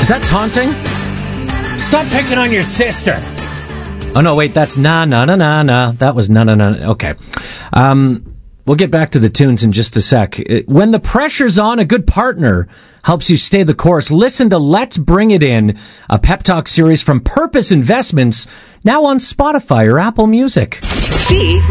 Is that taunting? Stop picking on your sister. Oh, no, wait, that's na. That was na. Okay. We'll get back to the tunes in just a sec. When the pressure's on, a good partner helps you stay the course. Listen to Let's Bring It In, a pep talk series from Purpose Investments, now on Spotify or Apple Music.